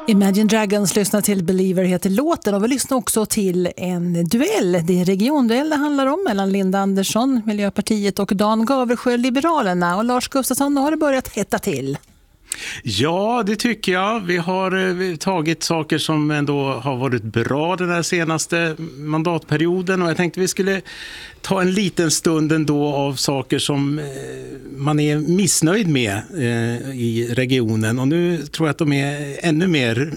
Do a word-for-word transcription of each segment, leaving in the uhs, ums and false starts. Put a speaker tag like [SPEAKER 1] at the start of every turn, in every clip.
[SPEAKER 1] Imagine Dragons lyssnar till Believer heter låten, och vi lyssnar också till en duell. Det är regionduell det handlar om mellan Linda Andersson, Miljöpartiet, och Dan Gaversjö, Liberalerna. Och Lars Gustafsson, har det börjat hetta till?
[SPEAKER 2] Ja, det tycker jag. Vi har tagit saker som ändå har varit bra den här senaste mandatperioden, och jag tänkte vi skulle ta en liten stund ändå av saker som man är missnöjd med i regionen, och nu tror jag att de är ännu mer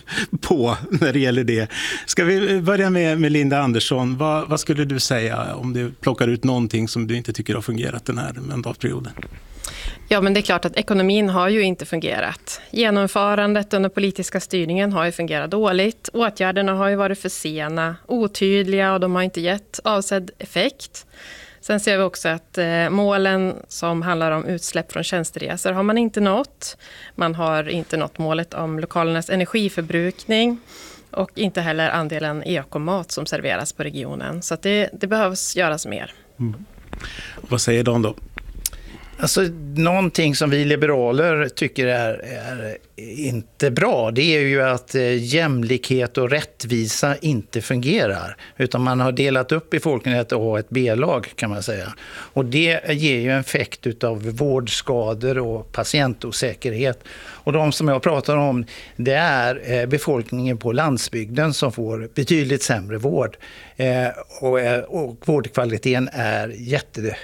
[SPEAKER 2] på när det gäller det. Ska vi börja med, med Linda Andersson? Vad, vad skulle du säga om du plockar ut någonting som du inte tycker har fungerat den här mandatperioden?
[SPEAKER 3] Ja, men det är klart att ekonomin har ju inte fungerat. Genomförandet och den politiska styrningen har ju fungerat dåligt. Åtgärderna har ju varit för sena, otydliga, och de har inte gett avsedd effekt. Sen ser vi också att eh, målen som handlar om utsläpp från tjänsteresor har man inte nått. Man har inte nått målet om lokalernas energiförbrukning och inte heller andelen ekomat som serveras på regionen. Så att det, det behövs göras mer.
[SPEAKER 2] Mm. Vad säger Dan då?
[SPEAKER 4] Alltså, någonting som vi liberaler tycker är, är inte bra, det är ju att jämlikhet och rättvisa inte fungerar. Utan man har delat upp befolkningen i ett A och ett B-lag, kan man säga. Och det ger ju en effekt av vårdskador och patientosäkerhet. Och de som jag pratar om, det är befolkningen på landsbygden som får betydligt sämre vård. Och, och vårdkvaliteten är jätte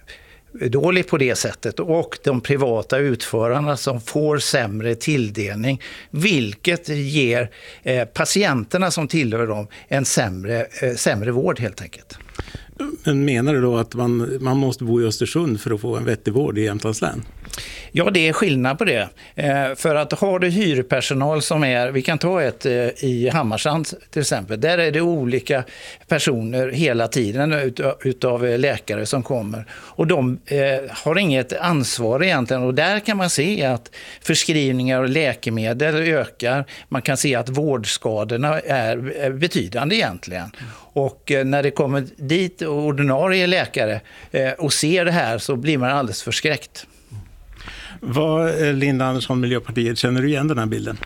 [SPEAKER 4] dålig på det sättet, och de privata utförarna som får sämre tilldelning, vilket ger eh, patienterna som tillhör dem en sämre, eh, sämre vård helt enkelt.
[SPEAKER 2] Men menar du då att man, man måste bo i Östersund för att få en vettig vård i Jämtlands län?
[SPEAKER 4] Ja, det är skillnad på det. Eh, för att har du hyrpersonal som är, vi kan ta ett eh, i Hammarsand till exempel, där är det olika personer hela tiden utav, utav läkare som kommer. Och de eh, har inget ansvar egentligen, och där kan man se att förskrivningar och läkemedel ökar. Man kan se att vårdskadorna är, är betydande egentligen. Och eh, när det kommer dit ordinarie läkare eh, och ser det här, så blir man alldeles förskräckt.
[SPEAKER 2] Vad, Linda Andersson, Miljöpartiet, känner du igen den här bilden?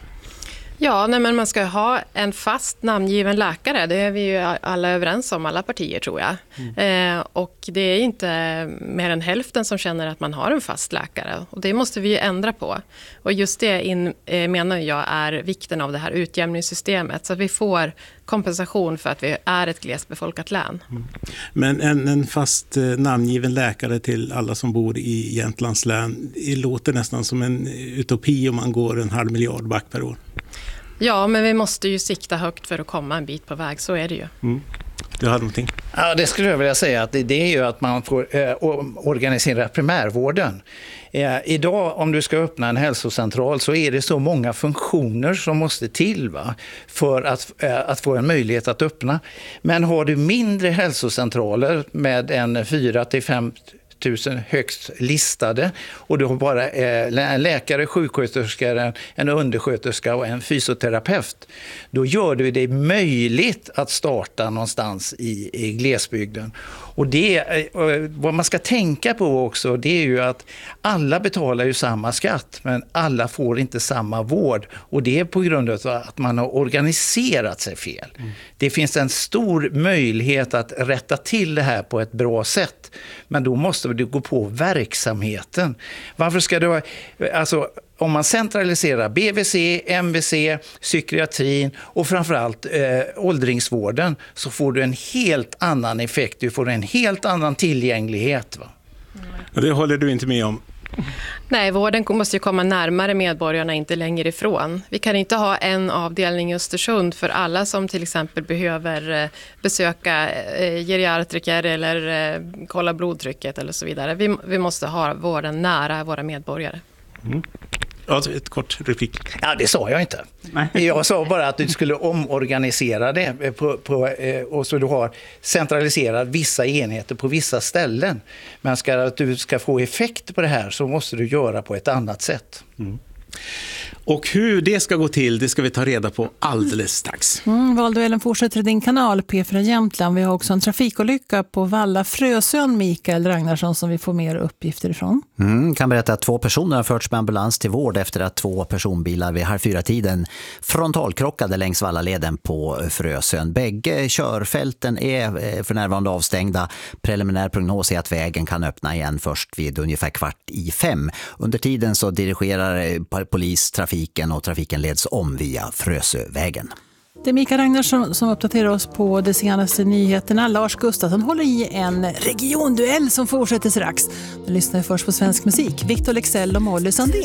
[SPEAKER 3] Ja, nej, men man ska ha en fast namngiven läkare. Det är vi ju alla överens om, alla partier tror jag. Mm. Eh, och det är inte mer än hälften som känner att man har en fast läkare. Och det måste vi ju ändra på. Och just det in, eh, menar jag är vikten av det här utjämningssystemet. Så att vi får kompensation för att vi är ett glesbefolkat län.
[SPEAKER 2] Mm. Men en, en fast eh, namngiven läkare till alla som bor i Jämtlands län, det låter nästan som en utopi om man går en halv miljard back per år.
[SPEAKER 3] Ja, men vi måste ju sikta högt för att komma en bit på väg, så är det ju.
[SPEAKER 2] Mm. Du hade någonting?
[SPEAKER 4] Ja, det skulle jag vilja säga att det, det är ju att man får eh, organisera primärvården. Eh, idag om du ska öppna en hälsocentral så är det så många funktioner som måste till, va, för att, eh, att få en möjlighet att öppna. Men har du mindre hälsocentraler med en fyra till fem tusen högst listade, och du har bara eh, en läkare, sjuksköterska, en undersköterska och en fysioterapeut, då gör du det möjligt att starta någonstans i, i glesbygden. Och det, vad man ska tänka på också, det är ju att alla betalar ju samma skatt, men alla får inte samma vård, och det är på grund av att man har organiserat sig fel. Mm. Det finns en stor möjlighet att rätta till det här på ett bra sätt, men då måste du gå på verksamheten. Varför ska du, alltså om man centraliserar B V C, M V C, psykiatrin och framförallt eh, åldringsvården, så får du en helt annan effekt. Du får en helt annan tillgänglighet. Va?
[SPEAKER 2] Och det håller du inte med om?
[SPEAKER 3] Nej, vården måste ju komma närmare medborgarna, inte längre ifrån. Vi kan inte ha en avdelning i Östersund för alla som till exempel behöver besöka geriatriker eller kolla blodtrycket eller så vidare. Vi, vi måste ha vården nära våra medborgare.
[SPEAKER 2] Mm. Ja, ett kort replik.
[SPEAKER 4] Ja, det sa jag inte. Nej. Jag sa bara att du skulle omorganisera det på, på, och så du har centraliserat vissa enheter på vissa ställen. Men ska, att du ska få effekt på det här så måste du göra på ett annat sätt.
[SPEAKER 2] Mm. Och hur det ska gå till, det ska vi ta reda på alldeles strax.
[SPEAKER 1] Mm, valduellen fortsätter i din kanal P fyra Jämtland. Vi har också en trafikolycka på Valla Frösön, Mikael Ragnarsson, som vi får mer uppgifter ifrån.
[SPEAKER 5] Mm, kan berätta att två personer har förts med ambulans till vård efter att två personbilar vid halv fyra tiden frontalkrockade längs Vallaleden på Frösön. Bägge körfälten är för närvarande avstängda. Preliminär prognos är att vägen kan öppna igen först vid ungefär kvart i fem. Under tiden så dirigerar polis trafiken och trafiken leds om via Frösövägen.
[SPEAKER 1] Det är Mikael Ragnarsson som uppdaterar oss på de senaste nyheterna. Lars Gustafsson håller i en regionduell som fortsätter strax. Nu lyssnar vi först på svensk musik. Victor Leksell och Molly Sandén.